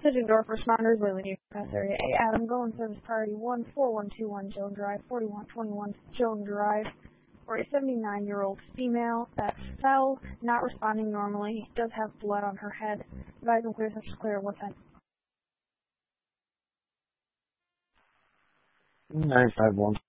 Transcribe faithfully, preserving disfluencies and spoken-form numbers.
Pigeon Door responders, Lily New Pass Area A. Adam, going service priority one four one two one Joan Drive, forty-one twenty-one Joan Drive, for a seventy-nine-year-old female that fell, not responding normally, does have blood on her head. Advise and clear, such as clear, what's that? nine five one.